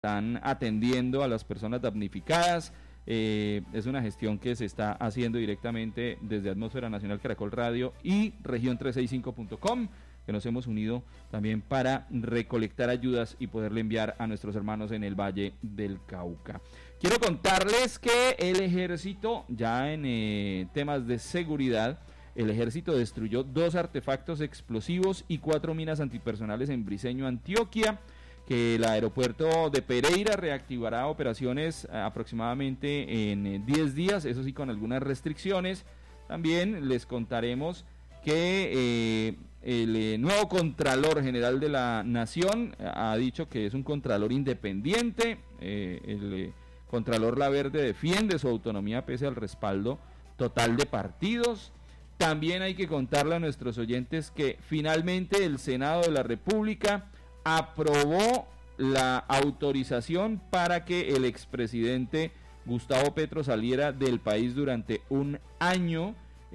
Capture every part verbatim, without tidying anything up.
están atendiendo a las personas damnificadas. Eh, es una gestión que se está haciendo directamente desde Atmósfera Nacional Caracol Radio y región trescientos sesenta y cinco punto com, que nos hemos unido también para recolectar ayudas y poderle enviar a nuestros hermanos en el Valle del Cauca. Quiero contarles que el ejército, ya en eh, temas de seguridad, el ejército destruyó dos artefactos explosivos y cuatro minas antipersonales en Briceño, Antioquia, que el aeropuerto de Pereira reactivará operaciones aproximadamente en diez días, eso sí con algunas restricciones. También les contaremos que eh, el eh, nuevo Contralor General de la Nación ha dicho que es un Contralor independiente. eh, el eh, Contralor Laverde defiende su autonomía pese al respaldo total de partidos. También hay que contarle a nuestros oyentes que finalmente el Senado de la República aprobó la autorización para que el expresidente Gustavo Petro saliera del país durante un año,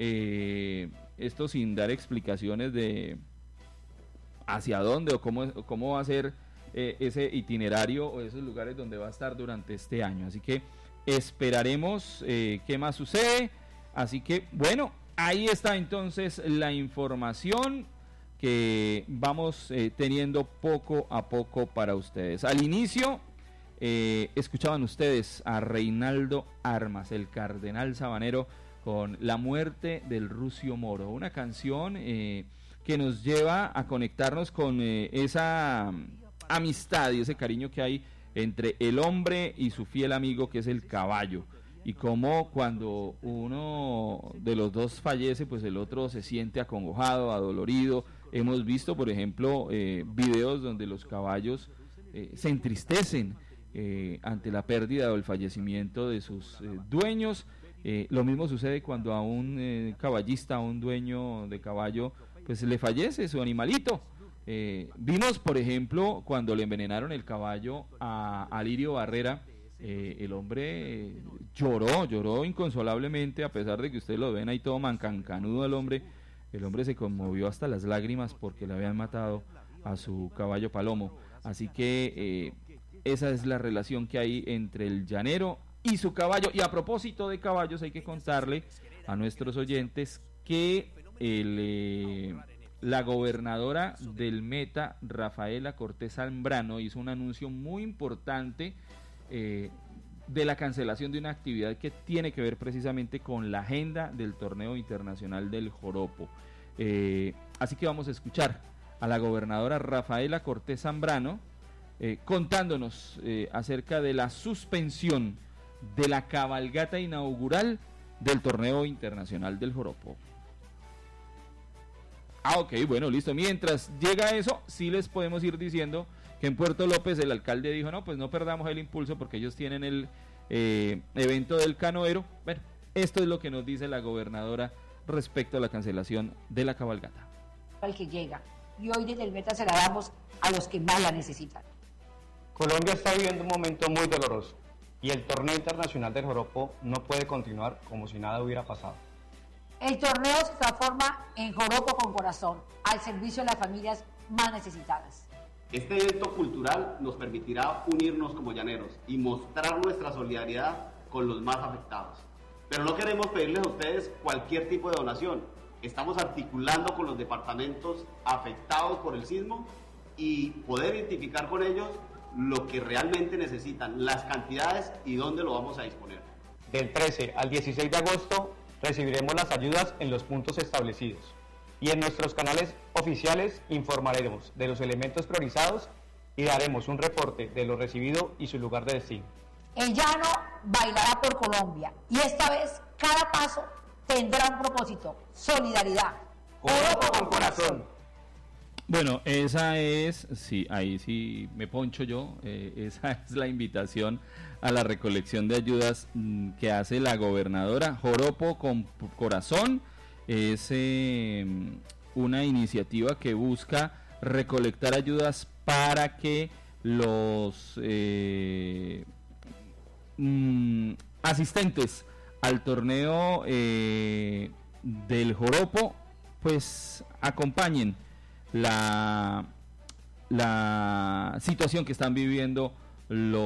eh, esto sin dar explicaciones de hacia dónde o cómo, cómo va a ser eh, ese itinerario o esos lugares donde va a estar durante este año. Así que esperaremos eh, qué más sucede. Así que bueno, ahí está entonces la información que vamos eh, teniendo poco a poco para ustedes. Al inicio eh, escuchaban ustedes a Reinaldo Armas, el cardenal sabanero, con La muerte del Rucio Moro, una canción eh, que nos lleva a conectarnos con eh, esa amistad y ese cariño que hay entre el hombre y su fiel amigo, que es el caballo, y cómo cuando uno de los dos fallece, pues el otro se siente acongojado, adolorido. Hemos visto, por ejemplo, eh, videos donde los caballos eh, se entristecen eh, ante la pérdida o el fallecimiento de sus eh, dueños. Eh, lo mismo sucede cuando a un eh, caballista, a un dueño de caballo, pues le fallece su animalito. Eh, vimos, por ejemplo, cuando le envenenaron el caballo a Alirio Barrera, eh, el hombre eh, lloró, lloró inconsolablemente, a pesar de que ustedes lo ven ahí todo mancancanudo el hombre. El hombre se conmovió hasta las lágrimas porque le habían matado a su caballo Palomo. Así que eh, esa es la relación que hay entre el llanero y su caballo. Y a propósito de caballos, hay que contarle a nuestros oyentes que el, eh, la gobernadora del Meta, Rafaela Cortés Zambrano, hizo un anuncio muy importante eh, de la cancelación de una actividad que tiene que ver precisamente con la agenda del torneo internacional del Joropo. Eh, así que vamos a escuchar a la gobernadora Rafaela Cortés Zambrano eh, contándonos eh, acerca de la suspensión de la cabalgata inaugural del torneo internacional del Joropo. Ah, ok, bueno, listo. Mientras llega eso, sí les podemos ir diciendo que en Puerto López el alcalde dijo, no, pues no perdamos el impulso porque ellos tienen el eh, evento del canoero. Bueno, esto es lo que nos dice la gobernadora respecto a la cancelación de la cabalgata. Al que llega, y hoy desde el Meta se la damos a los que más la necesitan. Colombia está viviendo un momento muy doloroso y el torneo internacional del Joropo no puede continuar como si nada hubiera pasado. El torneo se transforma en Joropo con corazón, al servicio de las familias más necesitadas. Este evento cultural nos permitirá unirnos como llaneros y mostrar nuestra solidaridad con los más afectados. Pero no queremos pedirles a ustedes cualquier tipo de donación. Estamos articulando con los departamentos afectados por el sismo y poder identificar con ellos lo que realmente necesitan, las cantidades y dónde lo vamos a disponer. Del trece al dieciséis de agosto recibiremos las ayudas en los puntos establecidos y en nuestros canales oficiales informaremos de los elementos priorizados y daremos un reporte de lo recibido y su lugar de destino. El llano bailará por Colombia y esta vez cada paso tendrá un propósito: solidaridad. Joropo con corazón. Bueno, esa es, sí, ahí sí me poncho yo, eh, esa es la invitación a la recolección de ayudas mmm, que hace la gobernadora. Joropo con corazón es eh, una iniciativa que busca recolectar ayudas para que los eh, mmm, asistentes al torneo eh, del Joropo pues acompañen la, la situación que están viviendo lo